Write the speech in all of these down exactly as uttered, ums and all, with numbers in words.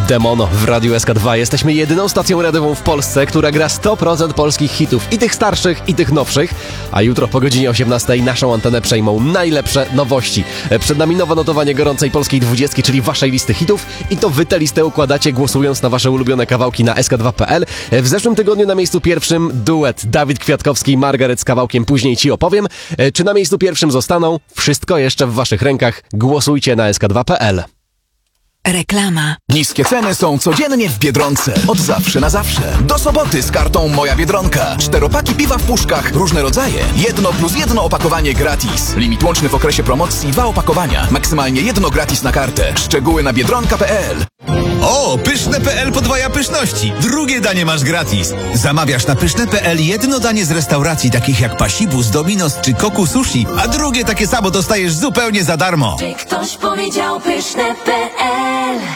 Demono w Radiu S K dwa. Jesteśmy jedyną stacją radiową w Polsce, która gra sto procent polskich hitów, i tych starszych, i tych nowszych. A jutro po godzinie osiemnastej naszą antenę przejmą najlepsze nowości. Przed nami nowe notowanie gorącej polskiej dwudziestki, czyli waszej listy hitów, i to wy tę listę układacie, głosując na wasze ulubione kawałki na S K dwa kropka P L. W zeszłym tygodniu na miejscu pierwszym duet Dawid Kwiatkowski i Margaret z kawałkiem Później ci opowiem. Czy na miejscu pierwszym zostaną? Wszystko jeszcze w waszych rękach. Głosujcie na S K dwa kropka P L. Reklama. Niskie ceny są codziennie w Biedronce. Od zawsze na zawsze. Do soboty z kartą Moja Biedronka. Czteropaki piwa w puszkach, różne rodzaje. Jedno plus jedno opakowanie gratis. Limit łączny w okresie promocji, dwa opakowania. Maksymalnie jedno gratis na kartę. Szczegóły na biedronka kropka P L. O, pyszne kropka P L podwaja pyszności. Drugie danie masz gratis. Zamawiasz na pyszne kropka P L jedno danie z restauracji takich jak Pasibus, Dominos czy Koku Sushi, a drugie takie samo dostajesz zupełnie za darmo. Czy ktoś powiedział pyszne kropka P L?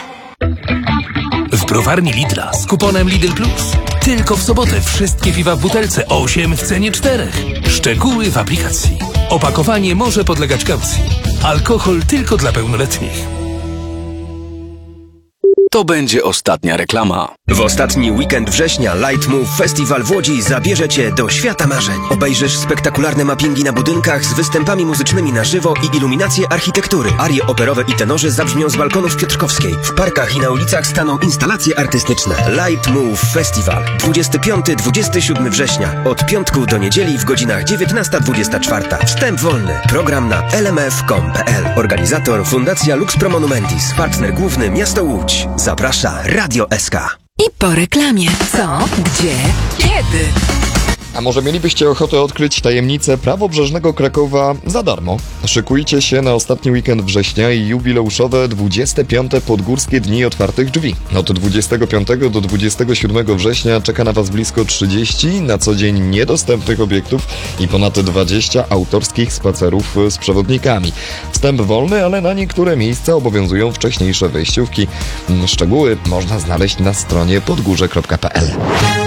W browarni Lidla z kuponem Lidl Plus. Tylko w sobotę wszystkie piwa w butelce osiem w cenie czterech. Szczegóły w aplikacji. Opakowanie może podlegać kaucji. Alkohol tylko dla pełnoletnich. To będzie ostatnia reklama. W ostatni weekend września Light Move Festival w Łodzi zabierze Cię do świata marzeń. Obejrzysz spektakularne mappingi na budynkach z występami muzycznymi na żywo i iluminacje architektury. Arie operowe i tenorzy zabrzmią z balkonów Piotrkowskiej. W parkach i na ulicach staną instalacje artystyczne. Light Move Festival. dwudziestego piątego do dwudziestego siódmego września. Od piątku do niedzieli w godzinach dziewiętnasta dwudziesta czwarta. Wstęp wolny. Program na l m f kropka com kropka p l. Organizator Fundacja Lux Pro Monumentis. Partner główny Miasto Łódź. Zaprasza Radio S K. I po reklamie. Co? Gdzie? Kiedy? A może mielibyście ochotę odkryć tajemnicę prawobrzeżnego Krakowa za darmo? Szykujcie się na ostatni weekend września i jubileuszowe dwudzieste piąte Podgórskie Dni Otwartych Drzwi. Od dwudziestego piątego do dwudziestego siódmego września czeka na Was blisko trzydzieści na co dzień niedostępnych obiektów i ponad dwadzieścia autorskich spacerów z przewodnikami. Wstęp wolny, ale na niektóre miejsca obowiązują wcześniejsze wejściówki. Szczegóły można znaleźć na stronie podgórze kropka p l.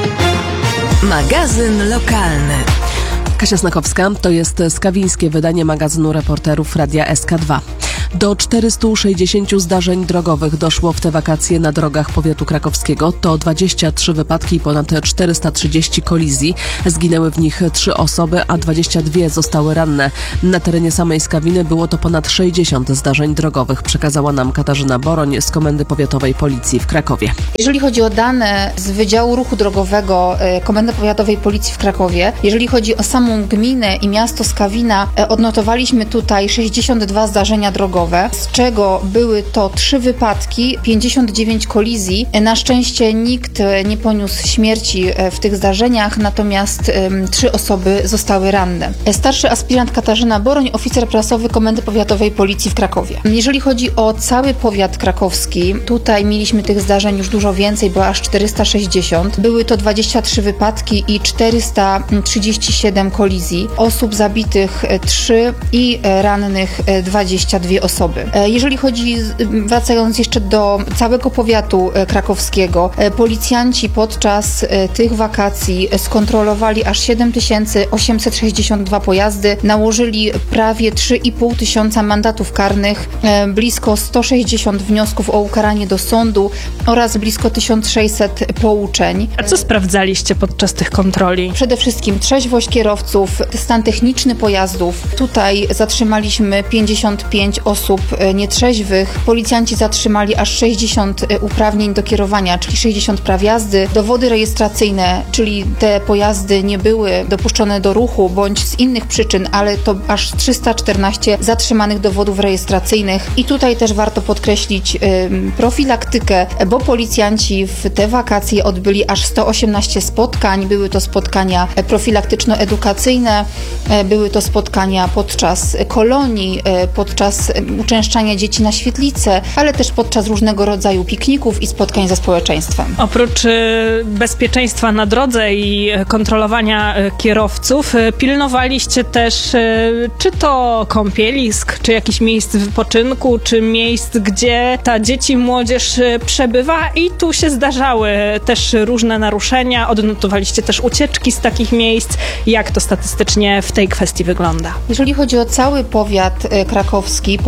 Magazyn lokalny. Kasia Snakowska, to jest skawińskie wydanie magazynu reporterów Radia S K dwa. Do czterystu sześćdziesięciu zdarzeń drogowych doszło w te wakacje na drogach powiatu krakowskiego. To dwadzieścia trzy wypadki i ponad czterysta trzydzieści kolizji. Zginęły w nich trzy osoby, a dwadzieścia dwie zostały ranne. Na terenie samej Skawiny było to ponad sześćdziesiąt zdarzeń drogowych, przekazała nam Katarzyna Boroń z Komendy Powiatowej Policji w Krakowie. Jeżeli chodzi o dane z Wydziału Ruchu Drogowego Komendy Powiatowej Policji w Krakowie, jeżeli chodzi o samą gminę i miasto Skawina, odnotowaliśmy tutaj sześćdziesiąt dwa zdarzenia drogowe, z czego były to trzy wypadki, pięćdziesiąt dziewięć kolizji. Na szczęście nikt nie poniósł śmierci w tych zdarzeniach, natomiast um, trzy osoby zostały ranne. Starszy aspirant Katarzyna Boroń, oficer prasowy Komendy Powiatowej Policji w Krakowie. Jeżeli chodzi o cały powiat krakowski, tutaj mieliśmy tych zdarzeń już dużo więcej, bo aż czterysta sześćdziesiąt. Były to dwadzieścia trzy wypadki i czterysta trzydzieści siedem kolizji. Osób zabitych trzy i rannych dwadzieścia dwie osoby. Jeżeli chodzi, wracając jeszcze do całego powiatu krakowskiego, policjanci podczas tych wakacji skontrolowali aż siedem tysięcy osiemset sześćdziesiąt dwa pojazdy, nałożyli prawie trzy i pół tysiąca mandatów karnych, blisko sto sześćdziesiąt wniosków o ukaranie do sądu oraz blisko tysiąc sześćset pouczeń. A co sprawdzaliście podczas tych kontroli? Przede wszystkim trzeźwość kierowców, stan techniczny pojazdów. Tutaj zatrzymaliśmy pięćdziesiąt pięć osób nietrzeźwych. Policjanci zatrzymali aż sześćdziesiąt uprawnień do kierowania, czyli sześćdziesiąt praw jazdy. Dowody rejestracyjne, czyli te pojazdy nie były dopuszczone do ruchu bądź z innych przyczyn, ale to aż trzysta czternaście zatrzymanych dowodów rejestracyjnych. I tutaj też warto podkreślić y, profilaktykę, bo policjanci w te wakacje odbyli aż sto osiemnaście spotkań. Były to spotkania profilaktyczno-edukacyjne, były to spotkania podczas kolonii, podczas uczęszczania dzieci na świetlice, ale też podczas różnego rodzaju pikników i spotkań ze społeczeństwem. Oprócz bezpieczeństwa na drodze i kontrolowania kierowców, pilnowaliście też czy to kąpielisk, czy jakichś miejsc wypoczynku, czy miejsc, gdzie ta dzieci i młodzież przebywa i tu się zdarzały też różne naruszenia. Odnotowaliście też ucieczki z takich miejsc. Jak to statystycznie w tej kwestii wygląda? Jeżeli chodzi o cały powiat krakowski, policja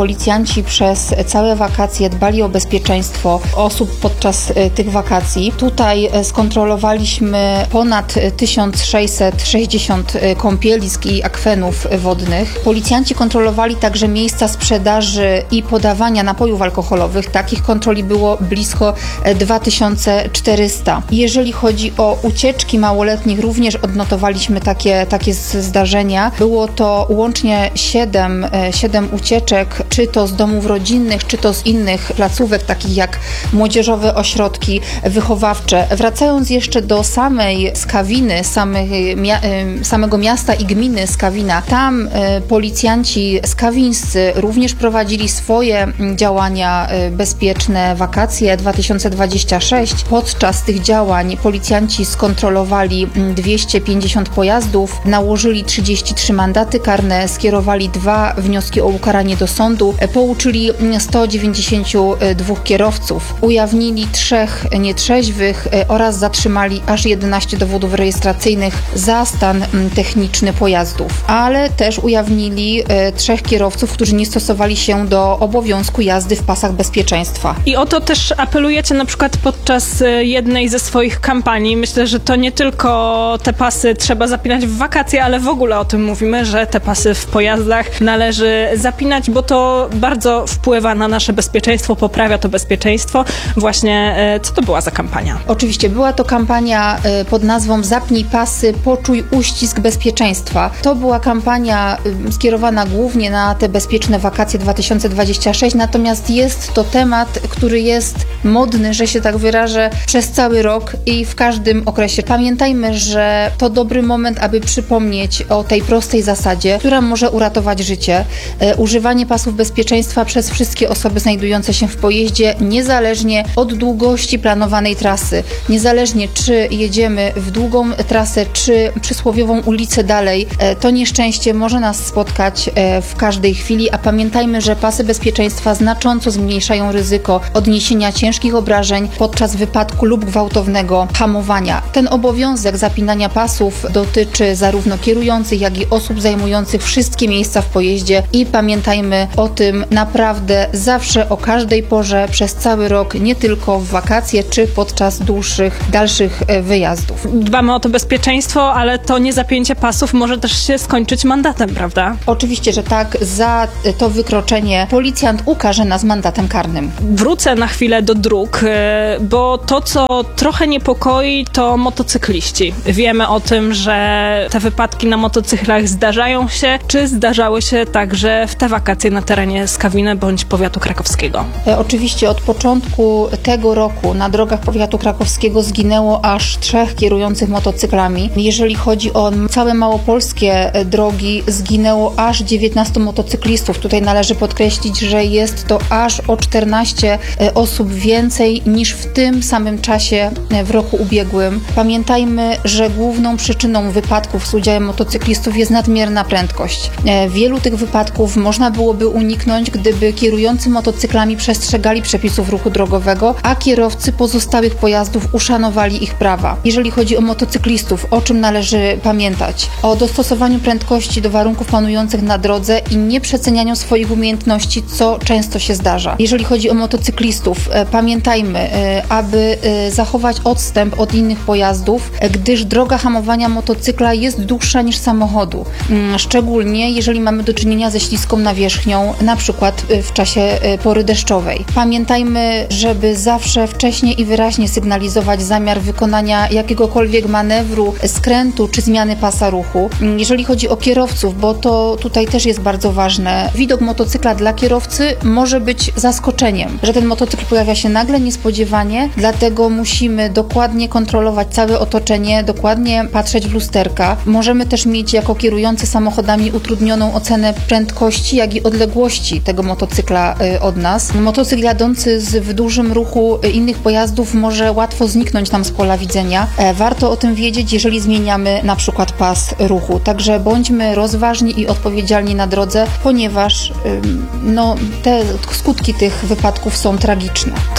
policjanci przez całe wakacje dbali o bezpieczeństwo osób podczas tych wakacji. Tutaj skontrolowaliśmy ponad tysiąc sześćset sześćdziesiąt kąpielisk i akwenów wodnych. Policjanci kontrolowali także miejsca sprzedaży i podawania napojów alkoholowych. Takich kontroli było blisko dwa tysiące czterysta. Jeżeli chodzi o ucieczki małoletnich, również odnotowaliśmy takie, takie zdarzenia. Było to łącznie siedem, siedem ucieczek, czy to z domów rodzinnych, czy to z innych placówek, takich jak młodzieżowe ośrodki wychowawcze. Wracając jeszcze do samej Skawiny, samych, mia, samego miasta i gminy Skawina, tam policjanci skawińscy również prowadzili swoje działania bezpieczne wakacje dwa tysiące dwadzieścia sześć. Podczas tych działań policjanci skontrolowali dwieście pięćdziesiąt pojazdów, nałożyli trzydzieści trzy mandaty karne, skierowali dwa wnioski o ukaranie do sądu, pouczyli sto dziewięćdziesiąt dwa kierowców, ujawnili trzech nietrzeźwych oraz zatrzymali aż jedenaście dowodów rejestracyjnych za stan techniczny pojazdów, ale też ujawnili trzech kierowców, którzy nie stosowali się do obowiązku jazdy w pasach bezpieczeństwa. I o to też apelujecie na przykład podczas jednej ze swoich kampanii. Myślę, że to nie tylko te pasy trzeba zapinać w wakacje, ale w ogóle o tym mówimy, że te pasy w pojazdach należy zapinać, bo to bardzo wpływa na nasze bezpieczeństwo, poprawia to bezpieczeństwo. Właśnie co to była za kampania? Oczywiście była to kampania pod nazwą Zapnij pasy, poczuj uścisk bezpieczeństwa. To była kampania skierowana głównie na te bezpieczne wakacje dwa tysiące dwadzieścia sześć, natomiast jest to temat, który jest modny, że się tak wyrażę, przez cały rok i w każdym okresie. Pamiętajmy, że to dobry moment, aby przypomnieć o tej prostej zasadzie, która może uratować życie. E, używanie pasów bezpieczeństwa przez wszystkie osoby znajdujące się w pojeździe, niezależnie od długości planowanej trasy. Niezależnie, czy jedziemy w długą trasę, czy przysłowiową ulicę dalej, e, to nieszczęście może nas spotkać e, w każdej chwili, a pamiętajmy, że pasy bezpieczeństwa znacząco zmniejszają ryzyko odniesienia ciężkich obrażeń podczas wypadku lub gwałtownego hamowania. Ten obowiązek zapinania pasów dotyczy zarówno kierujących, jak i osób zajmujących wszystkie miejsca w pojeździe i pamiętajmy o tym naprawdę zawsze, o każdej porze, przez cały rok, nie tylko w wakacje, czy podczas dłuższych, dalszych wyjazdów. Dbamy o to bezpieczeństwo, ale to niezapięcie pasów może też się skończyć mandatem, prawda? Oczywiście, że tak. Za to wykroczenie policjant ukarze nas mandatem karnym. Wrócę na chwilę do dróg, bo to, co trochę niepokoi, to motocykliści. Wiemy o tym, że te wypadki na motocyklach zdarzają się. Czy zdarzały się także w te wakacje na terenie Skawiny bądź powiatu krakowskiego? E, oczywiście od początku tego roku na drogach powiatu krakowskiego zginęło aż trzech kierujących motocyklami. Jeżeli chodzi o całe małopolskie drogi, zginęło aż dziewiętnastu motocyklistów. Tutaj należy podkreślić, że jest to aż o czternaście osób więcej niż w tym samym czasie w roku ubiegłym. Pamiętajmy, że główną przyczyną wypadków z udziałem motocyklistów jest nadmierna prędkość. Wielu tych wypadków można byłoby uniknąć, gdyby kierujący motocyklami przestrzegali przepisów ruchu drogowego, a kierowcy pozostałych pojazdów uszanowali ich prawa. Jeżeli chodzi o motocyklistów, o czym należy pamiętać? O dostosowaniu prędkości do warunków panujących na drodze i nieprzecenianiu swoich umiejętności, co często się zdarza. Jeżeli chodzi o motocyklistów, pamiętajmy, aby zachować odstęp od innych pojazdów, gdyż droga hamowania motocykla jest dłuższa niż samochodu. Szczególnie jeżeli mamy do czynienia ze śliską nawierzchnią, na przykład w czasie pory deszczowej. Pamiętajmy, żeby zawsze wcześnie i wyraźnie sygnalizować zamiar wykonania jakiegokolwiek manewru, skrętu czy zmiany pasa ruchu. Jeżeli chodzi o kierowców, bo to tutaj też jest bardzo ważne, widok motocykla dla kierowcy może być zaskoczeniem, że ten motocykl pojawia się nagle, niespodziewanie, dlatego musimy dokładnie kontrolować całe otoczenie, dokładnie patrzeć w lusterka. Możemy też mieć jako kierujący samochodami utrudnioną ocenę prędkości, jak i odległości tego motocykla od nas. Motocykl jadący z, w dużym ruchu innych pojazdów może łatwo zniknąć nam z pola widzenia. Warto o tym wiedzieć, jeżeli zmieniamy na przykład pas ruchu. Także bądźmy rozważni i odpowiedzialni na drodze, ponieważ no, te skutki tych wypadków są tragiczne.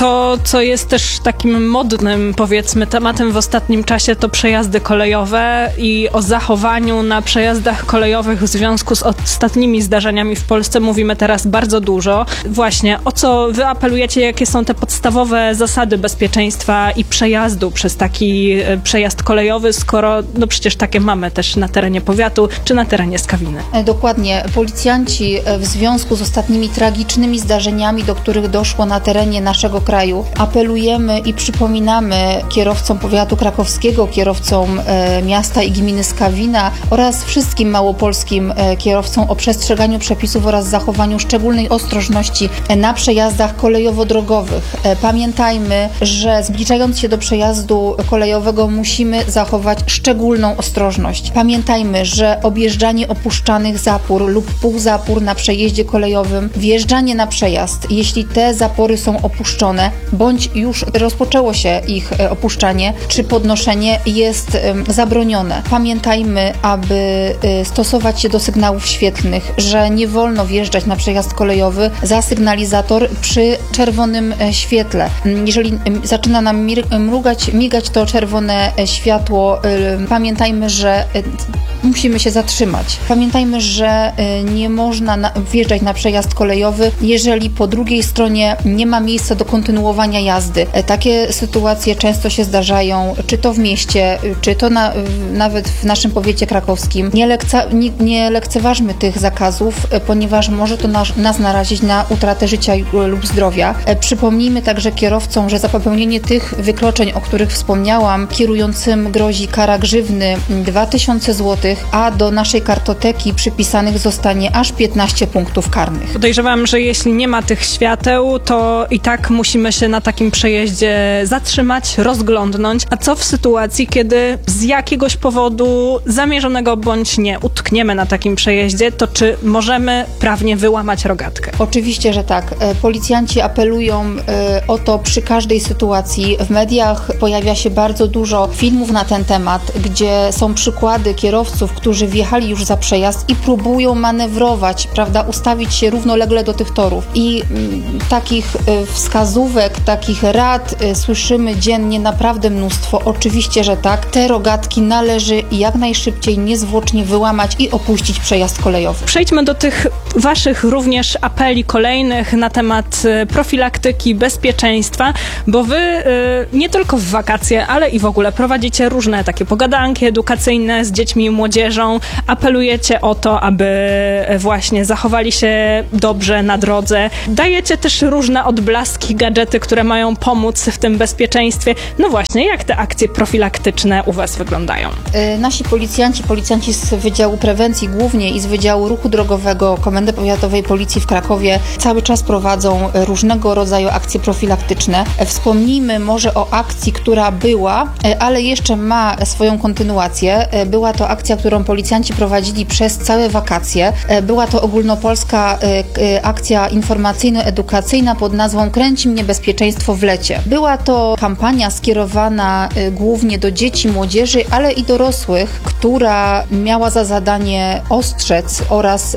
To, co jest też takim modnym, powiedzmy, tematem w ostatnim czasie, to przejazdy kolejowe i o zachowaniu na przejazdach kolejowych w związku z ostatnimi zdarzeniami w Polsce mówimy teraz bardzo dużo. Właśnie, o co wy apelujecie, jakie są te podstawowe zasady bezpieczeństwa i przejazdu przez taki przejazd kolejowy, skoro no przecież takie mamy też na terenie powiatu czy na terenie Skawiny. Dokładnie. Policjanci w związku z ostatnimi tragicznymi zdarzeniami, do których doszło na terenie naszego kraju, apelujemy i przypominamy kierowcom powiatu krakowskiego, kierowcom e, miasta i gminy Skawina oraz wszystkim małopolskim e, kierowcom o przestrzeganiu przepisów oraz zachowaniu szczególnej ostrożności na przejazdach kolejowo-drogowych. E, pamiętajmy, że zbliżając się do przejazdu kolejowego musimy zachować szczególną ostrożność. Pamiętajmy, że objeżdżanie opuszczanych zapór lub półzapór na przejeździe kolejowym, wjeżdżanie na przejazd, jeśli te zapory są opuszczone, bądź już rozpoczęło się ich opuszczanie, czy podnoszenie jest zabronione. Pamiętajmy, aby stosować się do sygnałów świetlnych, że nie wolno wjeżdżać na przejazd kolejowy za sygnalizator przy czerwonym świetle. Jeżeli zaczyna nam mrugać, migać to czerwone światło, pamiętajmy, że musimy się zatrzymać. Pamiętajmy, że nie można na, wjeżdżać na przejazd kolejowy, jeżeli po drugiej stronie nie ma miejsca do kontynuowania jazdy. Takie sytuacje często się zdarzają, czy to w mieście, czy to na, nawet w naszym powiecie krakowskim. Nie, lekca, nie, nie lekceważmy tych zakazów, ponieważ może to nas, nas narazić na utratę życia lub zdrowia. Przypomnijmy także kierowcom, że za popełnienie tych wykroczeń, o których wspomniałam, kierującym grozi kara grzywny dwa tysiące złotych, a do naszej kartoteki przypisanych zostanie aż piętnaście punktów karnych. Podejrzewam, że jeśli nie ma tych świateł, to i tak musimy się na takim przejeździe zatrzymać, rozglądnąć. A co w sytuacji, kiedy z jakiegoś powodu zamierzonego bądź nie utkniemy na takim przejeździe, to czy możemy prawnie wyłamać rogatkę? Oczywiście, że tak. Policjanci apelują o to przy każdej sytuacji. W mediach pojawia się bardzo dużo filmów na ten temat, gdzie są przykłady kierowców, którzy wjechali już za przejazd i próbują manewrować, prawda, ustawić się równolegle do tych torów. I m, takich y, wskazówek, takich rad y, słyszymy dziennie naprawdę mnóstwo. Oczywiście, że tak. Te rogatki należy jak najszybciej, niezwłocznie wyłamać i opuścić przejazd kolejowy. Przejdźmy do tych waszych również apeli kolejnych na temat y, profilaktyki, bezpieczeństwa, bo wy y, nie tylko w wakacje, ale i w ogóle prowadzicie różne takie pogadanki edukacyjne z dziećmi i młodzieżą. Apelujecie o to, aby właśnie zachowali się dobrze na drodze. Dajecie też różne odblaski, gadżety, które mają pomóc w tym bezpieczeństwie. No właśnie, jak te akcje profilaktyczne u was wyglądają? Yy, nasi policjanci, policjanci z Wydziału Prewencji głównie i z Wydziału Ruchu Drogowego Komendy Powiatowej Policji w Krakowie cały czas prowadzą różnego rodzaju akcje profilaktyczne. Wspomnijmy może o akcji, która była, ale jeszcze ma swoją kontynuację. Była to akcja, którą policjanci prowadzili przez całe wakacje. Była to ogólnopolska akcja informacyjno-edukacyjna pod nazwą Kręci mnie bezpieczeństwo w lecie. Była to kampania skierowana głównie do dzieci, młodzieży, ale i dorosłych, która miała za zadanie ostrzec oraz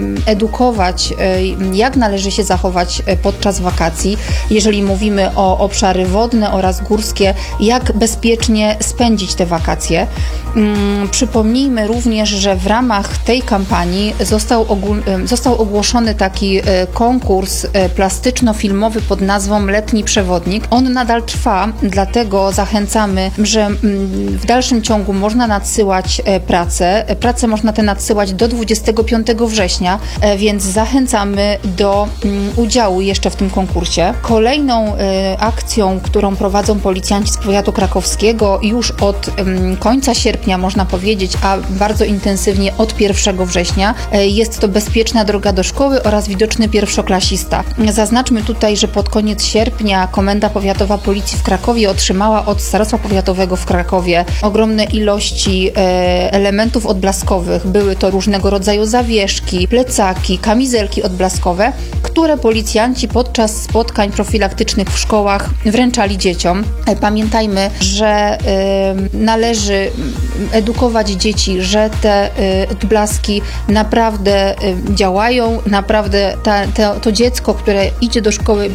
edukować, jak należy się zachować podczas wakacji, jeżeli mówimy o obszary wodne oraz górskie, jak bezpiecznie spędzić te wakacje. Przypomnijmy również, że w ramach tej kampanii został, ogól- został ogłoszony taki konkurs plastyczno-filmowy pod nazwą Letni Przewodnik. On nadal trwa, dlatego zachęcamy, że w dalszym ciągu można nadsyłać pracę. Pracę można te nadsyłać do dwudziestego piątego września, więc zachęcamy do udziału jeszcze w tym konkursie. Kolejną akcją, którą prowadzą policjanci z powiatu krakowskiego już od końca sierpnia, można powiedzieć, a bardzo intensywnie od pierwszego września, jest to bezpieczna droga do szkoły oraz widoczny pierwszoklasista. Zaznaczmy tutaj, że pod koniec sierpnia Komenda Powiatowa Policji w Krakowie otrzymała od Starostwa Powiatowego w Krakowie ogromne ilości elementów odblaskowych. Były to różnego rodzaju zawieszki, plecaki, kamizelki odblaskowe, które policjanci podczas spotkań profilaktycznych w szkołach wręczali dzieciom. Pamiętajmy, że y, należy edukować dzieci, że te y, odblaski naprawdę y, działają, naprawdę ta, te, to dziecko, które idzie do szkoły bądź wraca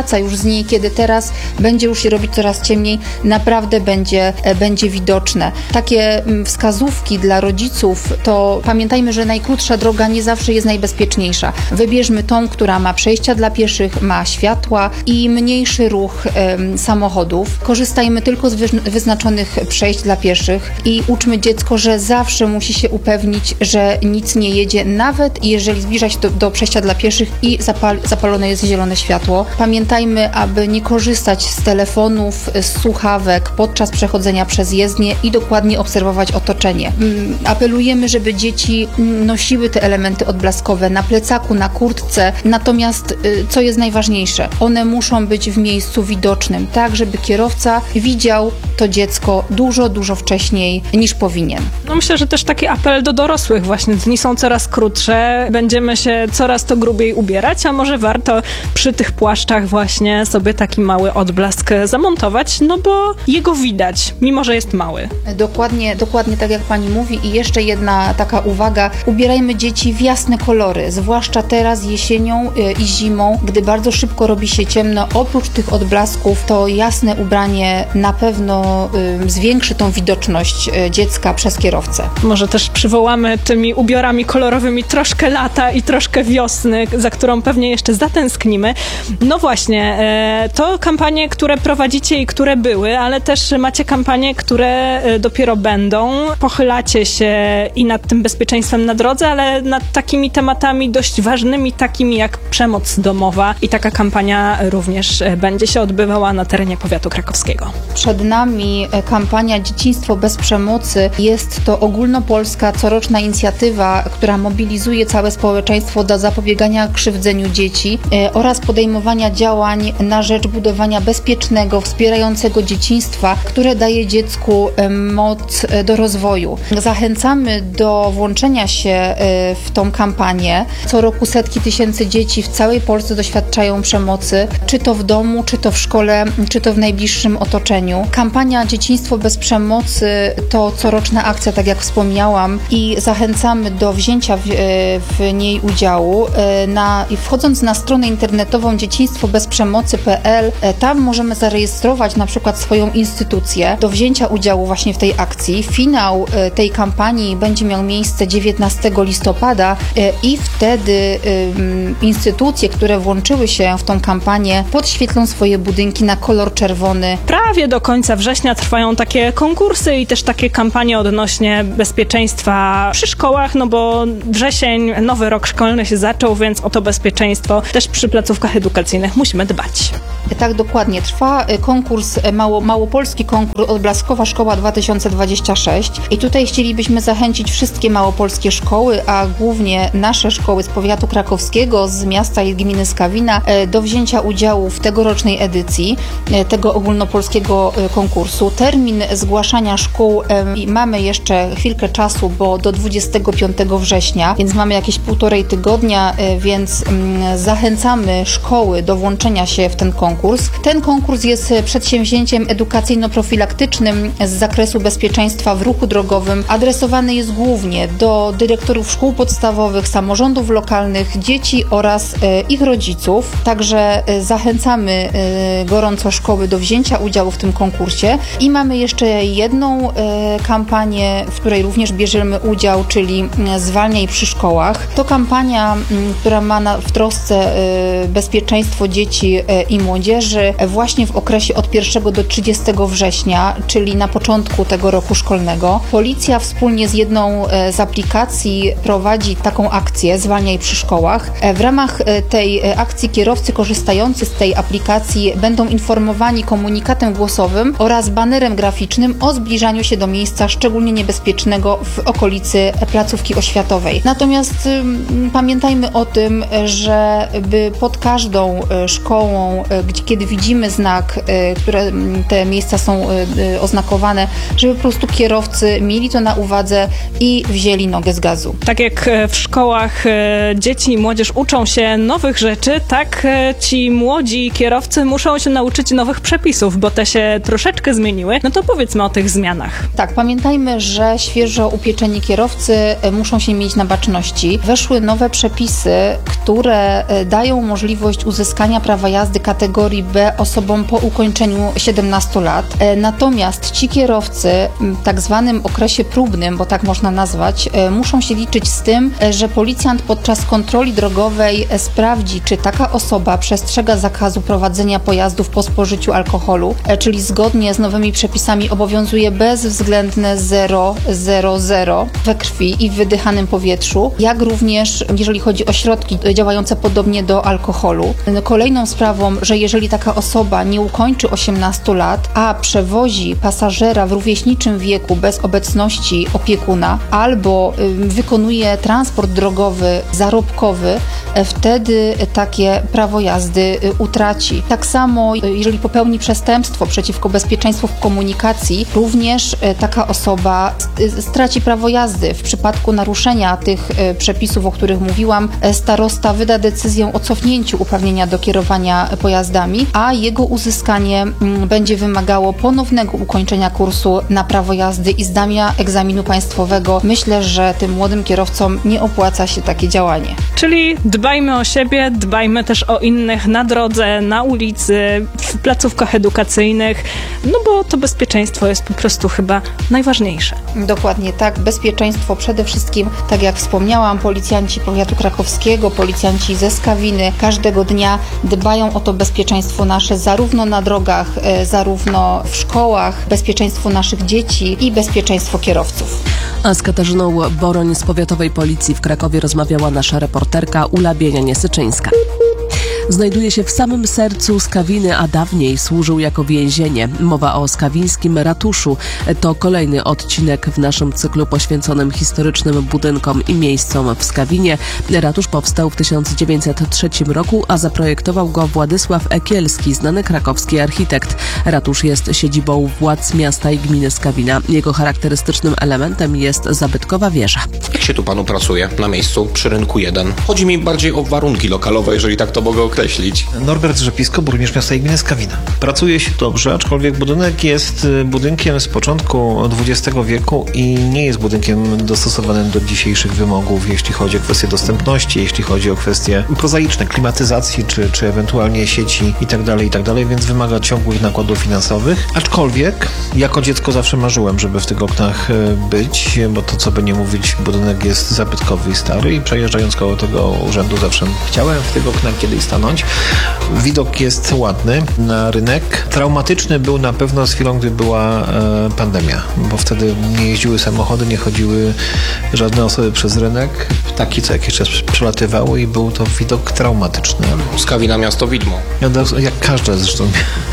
wraca już z niej, kiedy teraz będzie już się robić coraz ciemniej, naprawdę będzie, będzie widoczne. Takie wskazówki dla rodziców, to pamiętajmy, że najkrótsza droga nie zawsze jest najbezpieczniejsza. Wybierzmy tą, która ma przejścia dla pieszych, ma światła i mniejszy ruch um, samochodów. Korzystajmy tylko z wyznaczonych przejść dla pieszych i uczmy dziecko, że zawsze musi się upewnić, że nic nie jedzie, nawet jeżeli zbliża się do, do przejścia dla pieszych i zapal, zapalone jest zielone światło. Pamiętajmy, aby nie korzystać z telefonów, z słuchawek podczas przechodzenia przez jezdnię i dokładnie obserwować otoczenie. Apelujemy, żeby dzieci nosiły te elementy odblaskowe na plecaku, na kurtce, natomiast co jest najważniejsze, one muszą być w miejscu widocznym, tak żeby kierowca widział to dziecko dużo, dużo wcześniej niż powinien. No myślę, że też taki apel do dorosłych właśnie. Dni są coraz krótsze, będziemy się coraz to grubiej ubierać, a może warto przy tych płaszczach właśnie sobie taki mały odblask zamontować, no bo jego widać, mimo że jest mały. Dokładnie, dokładnie tak jak pani mówi i jeszcze jedna taka uwaga, ubierajmy dzieci w jasne kolory, zwłaszcza teraz jesienią i zimą, gdy bardzo szybko robi się ciemno. Oprócz tych odblasków to jasne ubranie na pewno y, zwiększy tą widoczność y, dziecka przez kierowcę. Może też przywołamy tymi ubiorami kolorowymi troszkę lata i troszkę wiosny, za którą pewnie jeszcze zatęsknimy. No właśnie, e, to kampanie, które prowadzicie i które były, ale też macie kampanie, które dopiero będą. Pochylacie się i nad tym bezpieczeństwem na drodze, ale nad takimi tematami dość ważnymi, takimi jak przemoc domowa i taka kampania również będzie się odbywała na terenie powiatu krakowskiego. Przed nami kampania Dzieciństwo bez przemocy. Jest to ogólnopolska, coroczna inicjatywa, która mobilizuje całe społeczeństwo do zapobiegania krzywdzeniu dzieci e, oraz podejmowania działań na rzecz budowania bezpiecznego, wspierającego dzieciństwa, które daje dziecku e, moc e, do rozwoju. Zachęcamy do włączenia się e, w tą kampanię. Co roku setki tysięcy dzieci w całej Polsce doświadczają przemocy, czy to w domu, czy to w szkole, czy to w najbliższym otoczeniu. Kampania Dzieciństwo bez przemocy to coroczna akcja, tak jak wspomniałam, i zachęcamy do wzięcia w, w niej udziału. Na, wchodząc na stronę internetową dzieciństwo bez przemocy kropka p l, tam możemy zarejestrować na przykład swoją instytucję do wzięcia udziału właśnie w tej akcji. Finał tej kampanii będzie miał miejsce dziewiętnastego listopada i wtedy instytucje, które włączyły się w tą kampanię, podświetlą swoje budynki na kolor czerwony. Prawie do końca września trwają takie konkursy i też takie kampanie odnośnie bezpieczeństwa przy szkołach, no bo wrzesień, nowy rok szkolny się zaczął, więc o to bezpieczeństwo też przy placówkach edukacyjnych musimy dbać. Tak, dokładnie. Trwa konkurs, mało, małopolski konkurs Odblaskowa Szkoła dwa tysiące dwadzieścia sześć i tutaj chcielibyśmy zachęcić wszystkie małopolskie szkoły, a głównie nasze szkoły z powiatu krakowskiego, z miasta i gminy Skawina do wzięcia udziału w tegorocznej edycji tego ogólnopolskiego konkursu. Termin zgłaszania szkół mamy jeszcze chwilkę czasu, bo do dwudziestego piątego września, więc mamy jakieś półtorej tygodnia, więc zachęcamy szkoły do włączenia się w ten konkurs. Ten konkurs jest przedsięwzięciem edukacyjno-profilaktycznym z zakresu bezpieczeństwa w ruchu drogowym. Adresowany jest głównie do dyrektorów szkół podstawowych, samorządów lokalnych, dzieci oraz e, ich rodziców. Także e, zachęcamy e, gorąco szkoły do wzięcia udziału w tym konkursie. I mamy jeszcze jedną e, kampanię, w której również bierzemy udział, czyli e, Zwalniaj przy szkołach. To kampania, m, która ma na, w trosce e, bezpieczeństwo dzieci e, i młodzieży właśnie w okresie od pierwszego do trzydziestego września, czyli na początku tego roku szkolnego. Policja wspólnie z jedną z aplikacji prowadzi taką akcję Zwalniaj przy szkołach. W ramach tej akcji kierowcy korzystający z tej aplikacji będą informowani komunikatem głosowym oraz banerem graficznym o zbliżaniu się do miejsca szczególnie niebezpiecznego w okolicy placówki oświatowej. Natomiast y, pamiętajmy o tym, że by pod każdą szkołą, gdzie, kiedy widzimy znak, y, które te miejsca są y, oznakowane, żeby po prostu kierowcy mieli to na uwadze i wzięli nogę z gazu. Tak jak w szkołach dzieci i młodzież uczą się nowych rzeczy, tak ci młodzi kierowcy muszą się nauczyć nowych przepisów, bo te się troszeczkę zmieniły. No to powiedzmy o tych zmianach. Tak, pamiętajmy, że świeżo upieczeni kierowcy muszą się mieć na baczności. Weszły nowe przepisy, które dają możliwość uzyskania prawa prawa jazdy kategorii B osobom po ukończeniu siedemnastu lat. Natomiast ci kierowcy w tak zwanym okresie próbnym, bo tak można nazwać, muszą się liczyć z tym, że policjant podczas kontroli drogowej sprawdzi, czy taka osoba przestrzega zakazu prowadzenia pojazdów po spożyciu alkoholu, czyli zgodnie z nowymi przepisami obowiązuje bezwzględne zero zero zero we krwi i w wydychanym powietrzu, jak również jeżeli chodzi o środki działające podobnie do alkoholu. Kolejną sprawą, że jeżeli taka osoba nie ukończy osiemnastu lat, a przewozi pasażera w rówieśniczym wieku bez obecności opiekuna albo wykonuje transport drogowy zarobkowy, wtedy takie prawo jazdy utraci. Tak samo, jeżeli popełni przestępstwo przeciwko bezpieczeństwu w komunikacji, również taka osoba straci prawo jazdy. W przypadku naruszenia tych przepisów, o których mówiłam, starosta wyda decyzję o cofnięciu uprawnienia do kierowania pojazdami, a jego uzyskanie będzie wymagało ponownego ukończenia kursu na prawo jazdy i zdania egzaminu państwowego. Myślę, że tym młodym kierowcom nie opłaca się takie działanie. Czyli dbajmy o siebie, dbajmy też o innych na drodze, na ulicy, w placówkach edukacyjnych, no bo to bezpieczeństwo jest po prostu chyba najważniejsze. Dokładnie tak. Bezpieczeństwo przede wszystkim, tak jak wspomniałam, policjanci powiatu krakowskiego, policjanci ze Skawiny każdego dnia dbają o to bezpieczeństwo nasze zarówno na drogach, zarówno w szkołach, bezpieczeństwo naszych dzieci i bezpieczeństwo kierowców. A z Katarzyną Boroń z Powiatowej Policji w Krakowie rozmawiała nasza reporterka Ula Bienianie-Syczyńska. Znajduje się w samym sercu Skawiny, a dawniej służył jako więzienie. Mowa o skawińskim ratuszu. To kolejny odcinek w naszym cyklu poświęconym historycznym budynkom i miejscom w Skawinie. Ratusz powstał w tysiąc dziewięćset trzecim roku, a zaprojektował go Władysław Ekielski, znany krakowski architekt. Ratusz jest siedzibą władz miasta i gminy Skawina. Jego charakterystycznym elementem jest zabytkowa wieża. Jak się tu panu pracuje na miejscu przy rynku jeden? Chodzi mi bardziej o warunki lokalowe, jeżeli tak to mogę określić. Norbert Rzepisko, burmistrz miasta i gminy Skawina. Pracuje się dobrze, aczkolwiek budynek jest budynkiem z początku dwudziestego wieku i nie jest budynkiem dostosowanym do dzisiejszych wymogów, jeśli chodzi o kwestie dostępności, jeśli chodzi o kwestie prozaiczne, klimatyzacji, czy, czy ewentualnie sieci itd., itd., więc wymaga ciągłych nakładów finansowych. Aczkolwiek jako dziecko zawsze marzyłem, żeby w tych oknach być, bo to, co by nie mówić, budynek jest zabytkowy i stary i przejeżdżając koło tego urzędu zawsze chciałem w tych oknach kiedyś stanąć. Widok jest ładny na rynek. Traumatyczny był na pewno z chwilą, gdy była e, pandemia, bo wtedy nie jeździły samochody, nie chodziły żadne osoby przez rynek. Ptaki co jakiś czas przelatywały i był to widok traumatyczny. Skawina miasto widmo. Jak każde zresztą.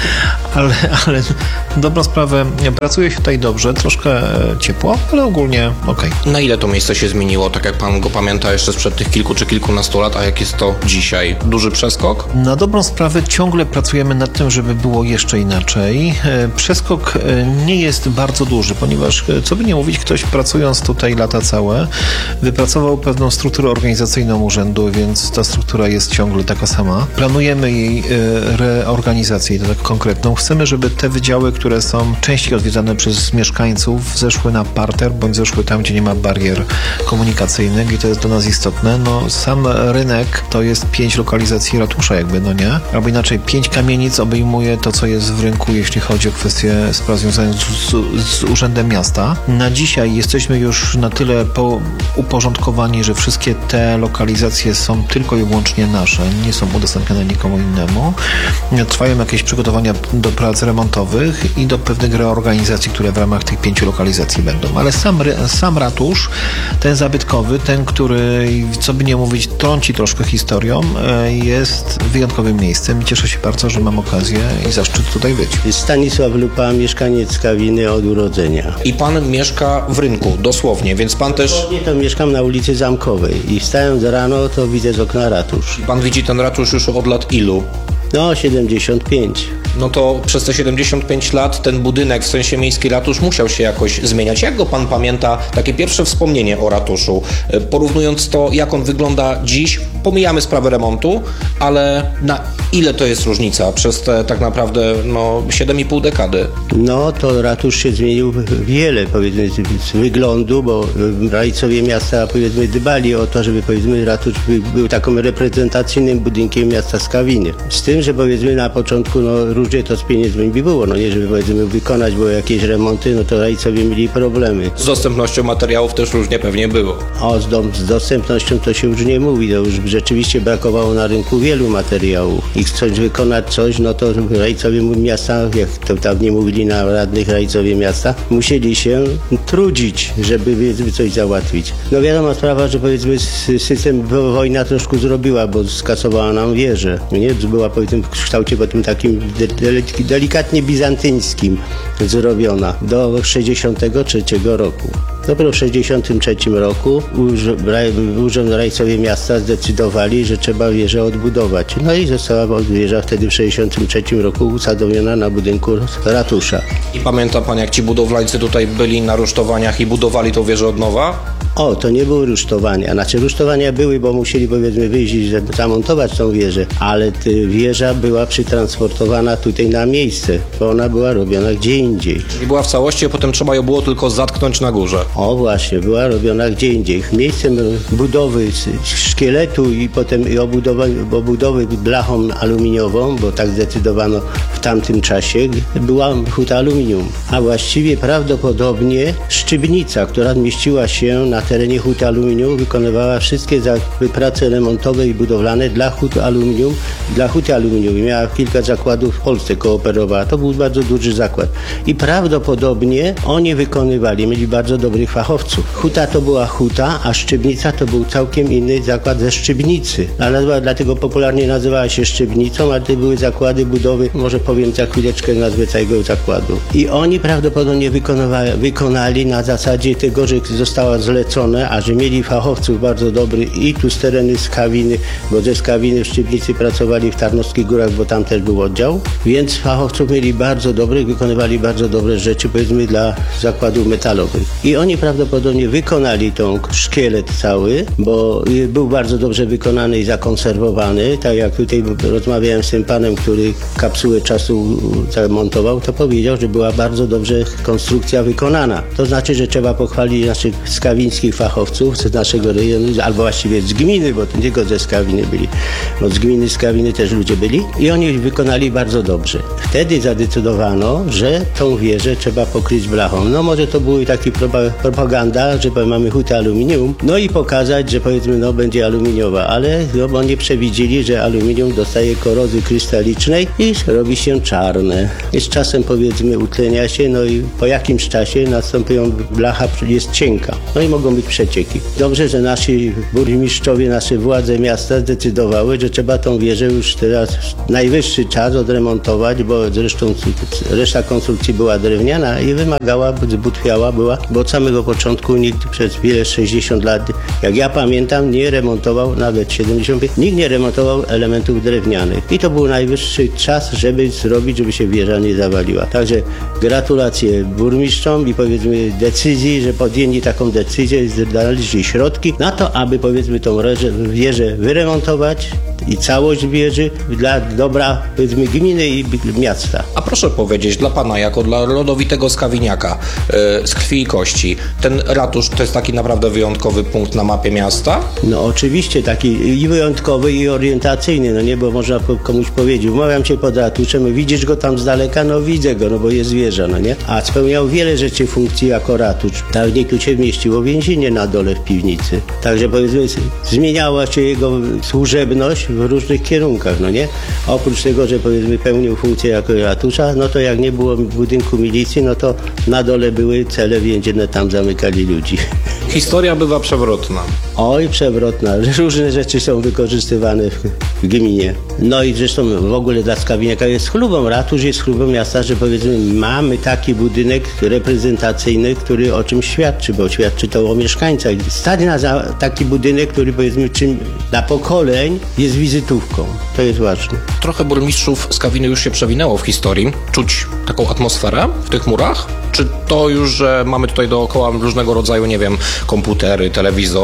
Ale, ale dobrą sprawę, pracuje się tutaj dobrze, troszkę ciepło, ale ogólnie okej. Na ile to miejsce się zmieniło, tak jak pan go pamięta jeszcze sprzed tych kilku czy kilkunastu lat, a jak jest to dzisiaj? Duży przeskok? Na dobrą sprawę ciągle pracujemy nad tym, żeby było jeszcze inaczej. Przeskok nie jest bardzo duży, ponieważ, co by nie mówić, ktoś pracując tutaj lata całe, wypracował pewną strukturę organizacyjną urzędu, więc ta struktura jest ciągle taka sama. Planujemy jej reorganizację, tak konkretną. Chcemy, żeby te wydziały, które są częściej odwiedzane przez mieszkańców, zeszły na parter, bądź zeszły tam, gdzie nie ma barier komunikacyjnych i to jest dla nas istotne. No, sam rynek to jest pięć lokalizacji ratusza jakby, no nie? Albo inaczej, pięć kamienic obejmuje to, co jest w rynku, jeśli chodzi o kwestie spraw związanych z, z, z Urzędem Miasta. Na dzisiaj jesteśmy już na tyle po, uporządkowani, że wszystkie te lokalizacje są tylko i wyłącznie nasze, nie są udostępniane nikomu innemu. Trwają jakieś przygotowania do prac remontowych i do pewnych reorganizacji, które w ramach tych pięciu lokalizacji będą. Ale sam, sam ratusz, ten zabytkowy, ten, który, co by nie mówić, trąci troszkę historią, jest wyjątkowym miejscem i cieszę się bardzo, że mam okazję i zaszczyt tutaj być. Stanisław Lupa, mieszkaniec Skawiny od urodzenia. I pan mieszka w rynku, dosłownie, więc pan też... Dosłownie to mieszkam na ulicy Zamkowej i wstając rano, to widzę z okna ratusz. I pan widzi ten ratusz już od lat ilu? No, siedemdziesiąt pięć. No to przez te siedemdziesiąt pięć lat ten budynek, w sensie miejski ratusz, musiał się jakoś zmieniać. Jak go pan pamięta, takie pierwsze wspomnienie o ratuszu, porównując to, jak on wygląda dziś pomijamy sprawę remontu, ale na ile to jest różnica przez te tak naprawdę no, siedem i pół dekady? No to ratusz się zmienił wiele, powiedzmy, z wyglądu, bo rajcowie miasta, powiedzmy, dbali o to, żeby, powiedzmy, ratusz był takim reprezentacyjnym budynkiem miasta Skawiny. Z tym, że, powiedzmy, na początku, no, różnie to z pieniędzmi było, no nie, żeby, powiedzmy, wykonać było jakieś remonty, no to rajcowie mieli problemy. Z dostępnością materiałów też różnie pewnie było. O, z, do, z dostępnością to się już nie mówi, to już rzeczywiście brakowało na rynku wielu materiałów. I chcąc wykonać coś, no to rajcowie miasta, jak to dawniej mówili na radnych rajcowie miasta, musieli się trudzić, żeby, powiedzmy, coś załatwić. No wiadoma sprawa, że, powiedzmy, system wojna troszkę zrobiła, bo skasowała nam wieżę. Nie? Była, powiedzmy, w kształcie potem takim de- delikatnie bizantyńskim zrobiona do sześćdziesiątego trzeciego roku. Dopiero w sześćdziesiątym trzecim roku Urząd Rajcowie Miasta zdecydowali, że trzeba wieżę odbudować. No i została wieża wtedy w sześćdziesiątym trzecim roku usadowiona na budynku ratusza. I pamięta pan, jak ci budowlańcy tutaj byli na rusztowaniach i budowali tą wieżę od nowa? O, to nie były rusztowania. Znaczy rusztowania były, bo musieli, powiedzmy, wyjść i zamontować tą wieżę, ale wieża była przytransportowana tutaj na miejsce, bo ona była robiona gdzie indziej. I była w całości, a potem trzeba ją było tylko zatknąć na górze. O właśnie, była robiona gdzie indziej. Miejscem budowy szkieletu i potem i obudowy, obudowy blachą aluminiową, bo tak zdecydowano w tamtym czasie, była huta aluminium. A właściwie prawdopodobnie szczypnica, która mieściła się na terenie huty aluminium, wykonywała wszystkie prace remontowe i budowlane dla huty aluminium, dla huty aluminium. I miała kilka zakładów w Polsce, kooperowała. To był bardzo duży zakład. I prawdopodobnie oni wykonywali, mieli bardzo dobrych fachowców. Huta to była huta, a szczypnica to był całkiem inny zakład ze Szczypnicy. Ale dlatego popularnie nazywała się Szczypnicą, a to były zakłady budowy, może powiem za chwileczkę nazwę całego zakładu. I oni prawdopodobnie wykonali na zasadzie tego, że została zlecone, a że mieli fachowców bardzo dobrych i tu z tereny Skawiny, bo ze Skawiny w Szczypnicy pracowali w Tarnowskich Górach, bo tam też był oddział, więc fachowców mieli bardzo dobrych, wykonywali bardzo dobre rzeczy, powiedzmy, dla zakładów metalowych. I oni prawdopodobnie wykonali tą szkielet cały, bo był bardzo dobrze wykonany i zakonserwowany. Tak jak tutaj rozmawiałem z tym panem, który kapsułę czasu zamontował, to powiedział, że była bardzo dobrze konstrukcja wykonana. To znaczy, że trzeba pochwalić naszych skawińskich fachowców z naszego rejonu, albo właściwie z gminy, bo nie tylko ze Skawiny byli, bo z gminy Skawiny też ludzie byli i oni wykonali bardzo dobrze. Wtedy zadecydowano, że tą wieżę trzeba pokryć blachą. No może to były takie propaganda, że mamy hutę aluminium, no i pokazać, że, powiedzmy, no będzie aluminiowa, ale no, oni przewidzieli, że aluminium dostaje korozy krystalicznej i robi się czarne. I z czasem, powiedzmy, utlenia się, no i po jakimś czasie następują, blacha jest cienka, no i mogą być przecieki. Dobrze, że nasi burmistrzowie, nasze władze miasta zdecydowały, że trzeba tą wieżę już teraz najwyższy czas odremontować, bo zresztą reszta konstrukcji była drewniana i wymagała, zbutwiała była, bo od samego początku nikt przez wiele, sześćdziesiąt lat, jak ja pamiętam, nie remontował, nawet siedemdziesiąt pięć, nikt nie remontował elementów drewnianych. I to był najwyższy czas, żeby zrobić, żeby się wieża nie zawaliła. Także gratulacje burmistrzom i, powiedzmy, decyzji, że podjęli taką decyzję, znaleźli środki na to, aby, powiedzmy, tą wieżę wyremontować i całość wieży dla dobra, powiedzmy, gminy i miasta. A proszę powiedzieć, dla pana, jako dla rodowitego skawiniaka yy, z krwi i kości, ten ratusz to jest taki naprawdę wyjątkowy punkt na mapie miasta? No oczywiście, taki i wyjątkowy, i orientacyjny, no nie, bo można komuś powiedzieć, umawiam się pod ratuszem, widzisz go tam z daleka, no widzę go, no bo jest wieża, no nie? A spełniał wiele rzeczy funkcji jako ratusz. Dawniej tu się mieściło więzienie na dole w piwnicy. Także, powiedzmy, zmieniała się jego służebność w różnych kierunkach, no nie? Oprócz tego, że, powiedzmy, pełnił funkcję jako ratusza, no to jak nie było budynku milicji, no to na dole były cele więzienne, tam zamykali ludzi. Historia bywa przewrotna. Oj, przewrotna. Różne rzeczy są wykorzystywane w, w gminie. No i zresztą w ogóle dla Skawiniaka jest chlubą. Ratusz jest chlubą miasta, że, powiedzmy, mamy taki budynek reprezentacyjny, który o czym świadczy, bo świadczy to o mieszkańcach. Stać na za taki budynek, który, powiedzmy, czym dla pokoleń jest wizytówką. To jest ważne. Trochę burmistrzów Skawiny już się przewinęło w historii. Czuć taką atmosferę w tych murach? Czy to już, że mamy tutaj dookoła różnego rodzaju, nie wiem, komputery, telewizory,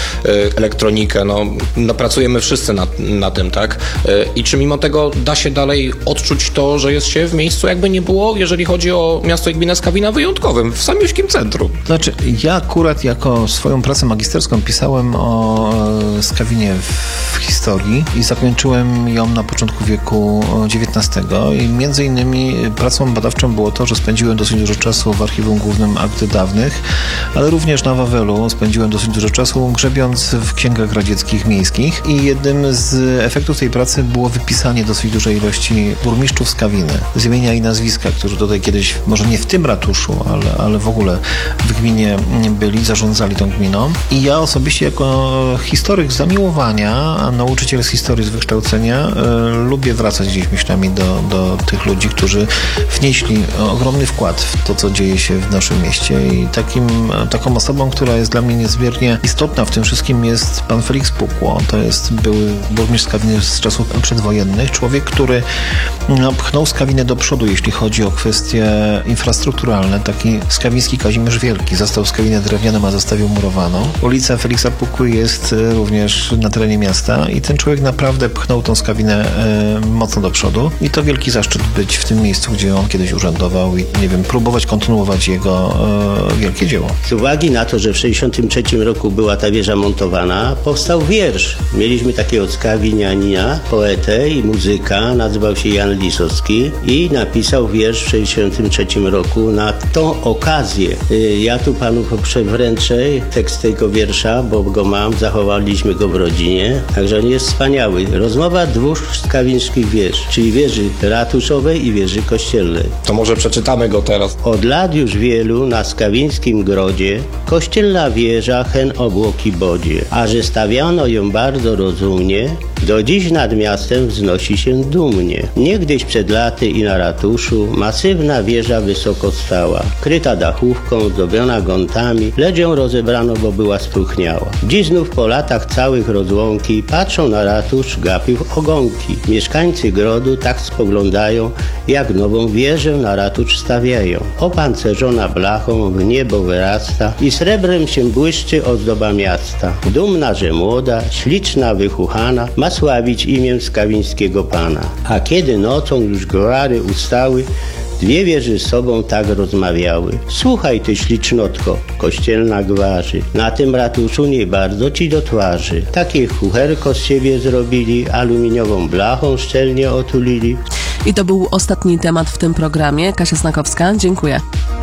elektronikę. No, no pracujemy wszyscy na, na tym, tak? I czy mimo tego da się dalej odczuć to, że jest się w miejscu jakby nie było, jeżeli chodzi o miasto i gminę Skawina wyjątkowym, w samiuśkim centrum? Znaczy, ja akurat jako swoją pracę magisterską pisałem o Skawinie w historii i zakończyłem ją na początku wieku dziewiętnastego i między innymi pracą badawczą było to, że spędziłem dosyć dużo czasu w Archiwum Głównym Akt Dawnych, ale również na Wawelu spędziłem dosyć dużo czasu grzebiąc w księgach radzieckich miejskich i jednym z efektów tej pracy było wypisanie dosyć dużej ilości burmistrzów Skawiny z imienia i nazwiska, którzy tutaj kiedyś, może nie w tym ratuszu, ale, ale w ogóle w gminie byli, zarządzali tą gminą. I ja osobiście jako historyk z zamiłowania, a nauczyciel z historii z wykształcenia, y, lubię wracać gdzieś myślami do, do tych ludzi, którzy wnieśli ogromny wkład w to, co dzieje się w naszym mieście i takim, taką osobą, która jest dla mnie niezmiernie istotna w tym wszystkim jest pan Felix Pukło. To jest były burmistrz Skawiny z czasów przedwojennych. Człowiek, który no, pchnął Skawinę do przodu, jeśli chodzi o kwestie infrastrukturalne. Taki skawiński Kazimierz Wielki. Zastał Skawinę drewnianą, a zostawił murowaną. Ulica Feliksa Pukły jest również na terenie miasta i ten człowiek naprawdę pchnął tą Skawinę e, mocno do przodu i to wielki zaszczyt być w tym miejscu, gdzie on kiedyś urzędował i, nie wiem, próbować kontynuować jego e, wielkie dzieło. Z uwagi na to, że w sześćdziesiątym trzecim roku była ta wieża montowana, powstał wiersz. Mieliśmy takiego skawinianina, poetę i muzyka, nazywał się Jan Lisowski i napisał wiersz w sześćdziesiątym trzecim roku na tą okazję. Ja tu panu wręczę tekst tego wiersza, bo go mam, zachowaliśmy go w rodzinie, także on jest wspaniały. Rozmowa dwóch skawińskich wież, czyli wieży ratuszowej i wieży kościelnej. To może przeczytamy go teraz. Od lat już wielu na skawińskim grodzie kościelna wieża hen obłoki bodzie, a że stawiano ją bardzo rozumnie, do dziś nad miastem wznosi się dumnie. Niegdyś przed laty i na ratuszu masywna wieża wysoko stała, kryta dachówką, zdobiona gątami, lecz ją rozebrano, bo była spróchniała. Dziś znów po latach całych rozłąki patrzą na ratusz, gapił ogonki. Mieszkańcy grodu tak spoglądają, jak nową wieżę na ratusz stawiają. Opancerzona blachą w niebo wyrasta i srebrem się błyszczy ozdoba miasta. Dumna, że młoda, śliczna, wychuchana, ma sławić imię skawińskiego pana. A kiedy nocą już gwary ustały, dwie wieży z sobą tak rozmawiały. Słuchaj ty ślicznotko, kościelna gwarzy, na tym ratuszu nie bardzo ci do twarzy. Takie chucherko z siebie zrobili, aluminiową blachą szczelnie otulili. I to był ostatni temat w tym programie. Kasia Snakowska, dziękuję.